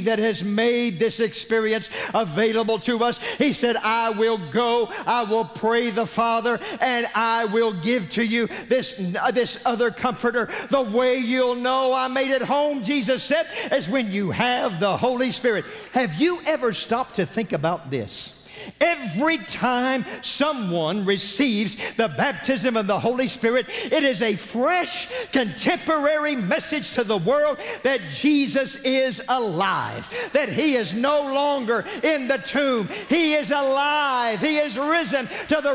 that has made this experience available to us. He said, I will go, I will pray the Father, and I will give to you this other comforter. The way you'll know I made it home, Jesus said, is when you have the Holy Spirit. Have you ever stopped to think about this? Every time someone receives the baptism of the Holy Spirit, it is a fresh, contemporary message to the world that Jesus is alive, that He is no longer in the tomb. He is alive. He is risen to the